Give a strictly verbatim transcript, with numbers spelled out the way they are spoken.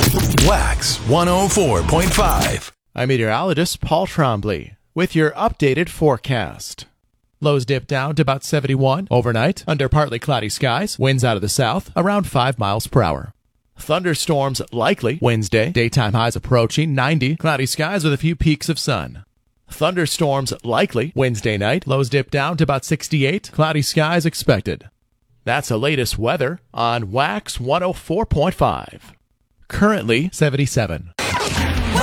Wax one oh four point five. I'm meteorologist Paul Trombley with your updated forecast. Lows dip down to about seventy-one overnight under partly cloudy skies, winds out of the south around five miles per hour. Thunderstorms likely Wednesday, daytime highs approaching ninety, cloudy skies with a few peaks of sun. Thunderstorms likely Wednesday night, lows dip down to about sixty-eight, cloudy skies expected. That's the latest weather on Wax one oh four point five. Currently seventy-seven.